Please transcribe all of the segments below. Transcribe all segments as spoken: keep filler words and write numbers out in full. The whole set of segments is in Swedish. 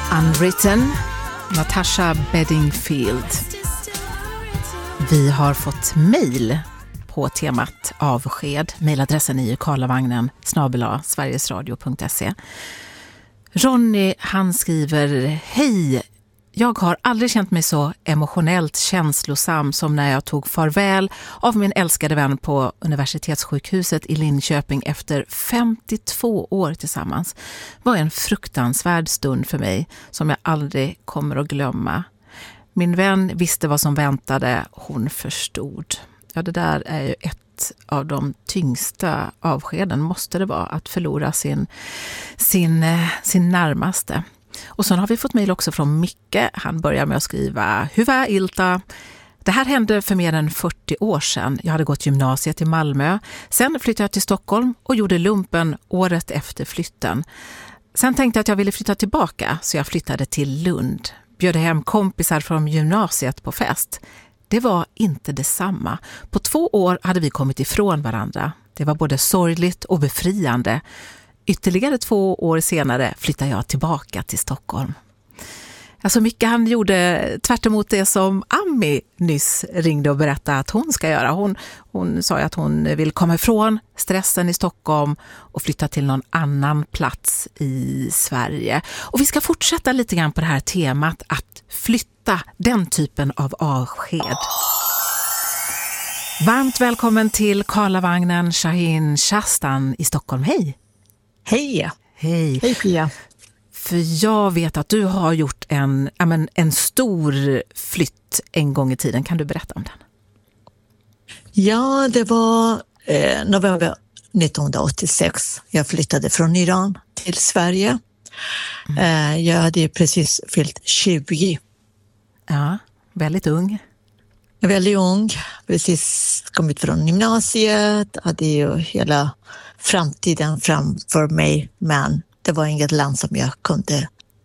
Unwritten, Natasha Bedingfield. Vi har fått mejl på temat avsked. Mejladressen är karlavagnen snabel-a sverigesradio punkt se. Ronny, han skriver: Hej, jag har aldrig känt mig så emotionellt känslosam som när jag tog farväl av min älskade vän på universitetssjukhuset i Linköping efter femtiotvå år tillsammans. Det var en fruktansvärd stund för mig som jag aldrig kommer att glömma. Min vän visste vad som väntade, hon förstod. Ja, det där är ju ett av de tyngsta avskeden, måste det vara, att förlora sin, sin, sin närmaste. Och så har vi fått mejl också från Micke. Han börjar med att skriva: Hyvää ilta. Det här hände för mer än fyrtio år sedan. Jag hade gått gymnasiet i Malmö. Sen flyttade jag till Stockholm och gjorde lumpen året efter flytten. Sen tänkte jag att jag ville flytta tillbaka, så jag flyttade till Lund. Bjöd hem kompisar från gymnasiet på fest. Det var inte detsamma. På två år hade vi kommit ifrån varandra. Det var både sorgligt och befriande. Ytterligare två år senare flyttade jag tillbaka till Stockholm. Alltså Micke, han gjorde tvärt emot det som Ami nyss ringde och berättade att hon ska göra. Hon, hon sa att hon vill komma ifrån stressen i Stockholm och flytta till någon annan plats i Sverige. Och vi ska fortsätta lite grann på det här temat att flytta, den typen av avsked. Varmt välkommen till Karlavagnen, Shahin Shastan i Stockholm. Hej! Hej! Hej! Hej Pia! För jag vet att du har gjort en, ja men, en stor flytt en gång i tiden. Kan du berätta om den? Ja, det var eh, november nittonhundraåttiosex. Jag flyttade från Iran till Sverige. Mm. Eh, jag hade precis fyllt tjugo. Ja, väldigt ung. Jag var väldigt ung. Precis kommit från gymnasiet. Hade ju hela framtiden framför mig. Men det var inget land som jag kunde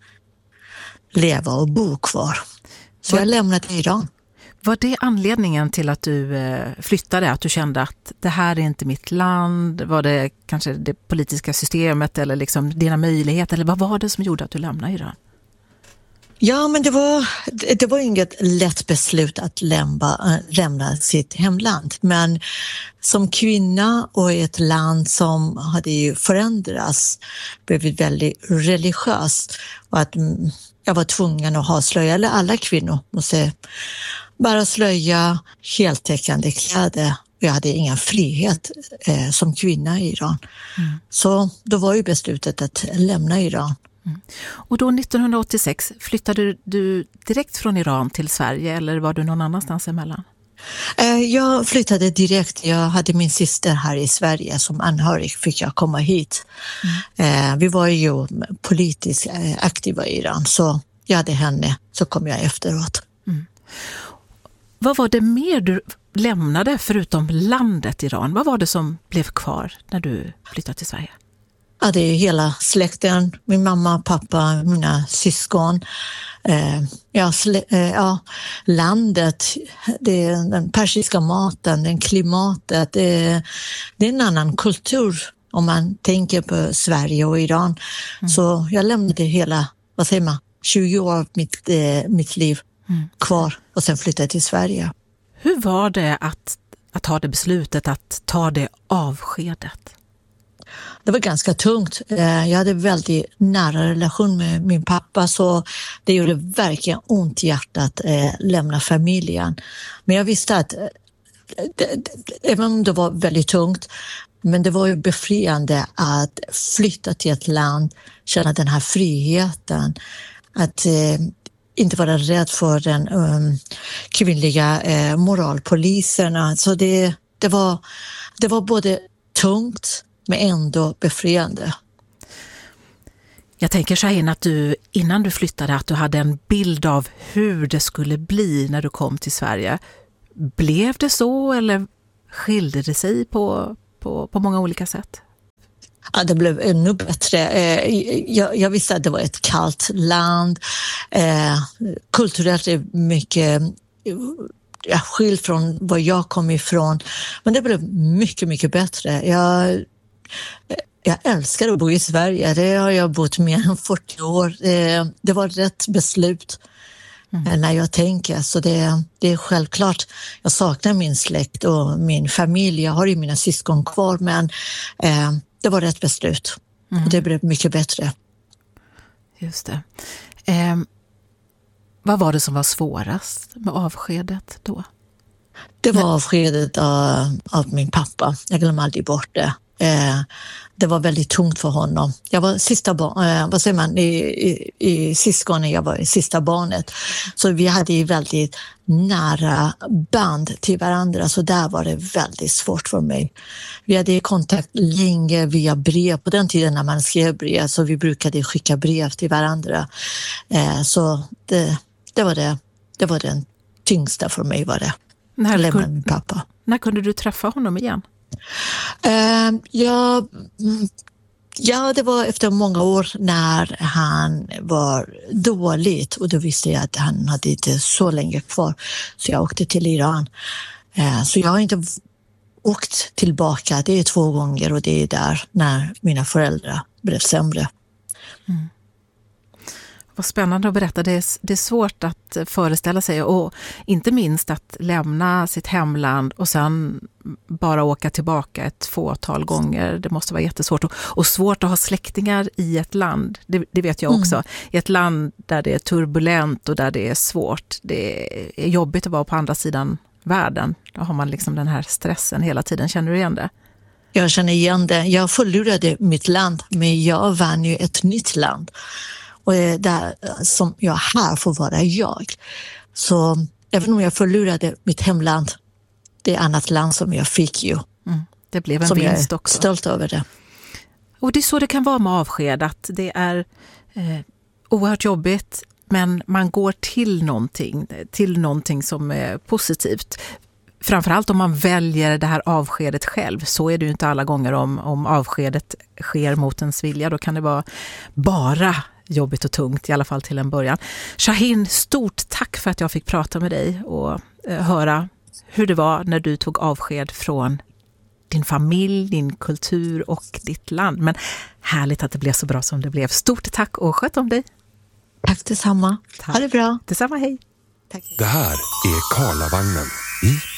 leva och bo kvar. Så var, jag lämnade Iran. Var det anledningen till att du flyttade? Att du kände att det här är inte mitt land? Var det kanske det politiska systemet eller liksom dina möjligheter? Eller vad var det som gjorde att du lämnade Iran? Ja, men det var, det var inget lätt beslut att lämna, lämna sitt hemland. Men som kvinna och i ett land som hade ju förändrats, blivit väldigt religiöst. Och att jag var tvungen att ha slöja, eller alla kvinnor måste bara slöja, heltäckande kläder. Jag hade ingen frihet eh, som kvinna i Iran. Mm. Så då var ju beslutet att lämna Iran. Mm. Och då nittonhundraåttiosex flyttade du direkt från Iran till Sverige eller var du någon annanstans emellan? Jag flyttade direkt. Jag hade min syster här i Sverige som anhörig, fick jag komma hit. Mm. Vi var ju politiskt aktiva i Iran, så jag hade henne, så kom jag efteråt. Mm. Vad var det mer du lämnade förutom landet Iran? Vad var det som blev kvar när du flyttade till Sverige? Ja, det är hela släkten, min mamma, pappa, mina syskon. Eh, ja, slä, eh, ja, landet, det är den persiska maten, den klimatet, det är, det är en annan kultur om man tänker på Sverige och Iran. Mm. Så jag lämnade hela, vad säger man, tjugo år av mitt, eh, mitt liv mm. kvar och sen flyttade till Sverige. Hur var det att, att ta det beslutet, att ta det avskedet? Det var ganska tungt. Jag hade väldigt nära relation med min pappa, så det gjorde verkligen ont i hjärtat att lämna familjen. Men jag visste att, även om det var väldigt tungt, men det var ju befriande att flytta till ett land, känna den här friheten, att inte vara rädd för den um, kvinnliga eh, moralpoliserna. Så det, det, var, det var både tungt men ändå befriande. Jag tänker Shahin att du innan du flyttade att du hade en bild av hur det skulle bli när du kom till Sverige. Blev det så eller skilde det sig på, på, på många olika sätt? Ja, det blev ännu bättre. Jag, jag visste att det var ett kallt land. Kulturellt är mycket ja, skilt från var jag kom ifrån. Men det blev mycket, mycket bättre. Jag Jag älskar att bo i Sverige. Det har jag bott mer än fyrtio år. Det, det var rätt beslut mm. när jag tänker. Så det, det är självklart. Jag saknar min släkt och min familj. Jag har ju mina syskon kvar, men eh, det var rätt beslut. Mm. Och det blev mycket bättre. Just det. Eh, vad var det som var svårast med avskedet då? Det var avskedet av, av min pappa. Jag glömmer aldrig bort det. Eh, det var väldigt tungt för honom. Jag var sista barn, eh, vad säger man, i, i, i syskonen, jag var sista barnet. Så vi hade väldigt nära band till varandra, så där var det väldigt svårt för mig. Vi hade kontakt länge via brev, på den tiden när man skrev brev, så vi brukade skicka brev till varandra. Eh, så det, det var det, det var den tyngsta för mig var det. När, lämna kunde, min pappa. När kunde du träffa honom igen? Uh, ja, ja, det var efter många år när han var dåligt, och då visste jag att han hade inte så länge kvar, så jag åkte till Iran. Uh, så jag har inte åkt tillbaka, det är två gånger, och det är där när mina föräldrar blev sämre. Mm. Vad spännande att berätta. Det är, det är svårt att föreställa sig, och inte minst att lämna sitt hemland och sen bara åka tillbaka ett fåtal gånger. Det måste vara jättesvårt, och, och svårt att ha släktingar i ett land. Det, det vet jag också. Mm. I ett land där det är turbulent och där det är svårt. Det är jobbigt att vara på andra sidan världen. Då har man liksom den här stressen hela tiden. Känner du igen det? Jag känner igen det. Jag förlorade mitt land, men jag vann ju ett nytt land. Och där som jag här får vara jag. Så även om jag förlorade mitt hemland, det är annat land som jag fick ju. Mm, det blev en som vinst jag är också. Stolt över det. Och det är så det kan vara med avsked, att det är eh, oerhört jobbigt, men man går till någonting, till någonting som är positivt. Framförallt om man väljer det här avskedet själv, så är det ju inte alla gånger. Om, om avskedet sker mot ens vilja, då kan det vara bara jobbigt och tungt, i alla fall till en början. Shahin, stort tack för att jag fick prata med dig och eh, höra hur det var när du tog avsked från din familj, din kultur och ditt land. Men härligt att det blev så bra som det blev. Stort tack och sköt om dig. Tack detsamma. Tack. Ha det bra. Detsamma, hej. Tack. Det här är Karlavagnen i